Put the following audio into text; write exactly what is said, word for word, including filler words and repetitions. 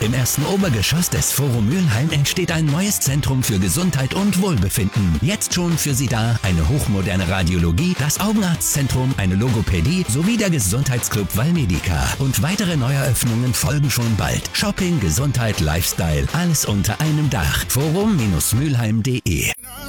Im ersten Obergeschoss des Forum Mülheim entsteht ein neues Zentrum für Gesundheit und Wohlbefinden. Jetzt schon für Sie da eine hochmoderne Radiologie, das Augenarztzentrum, eine Logopädie sowie der Gesundheitsclub Valmedica. Und weitere Neueröffnungen folgen schon bald. Shopping, Gesundheit, Lifestyle, alles unter einem Dach. forum Bindestrich mülheim punkt de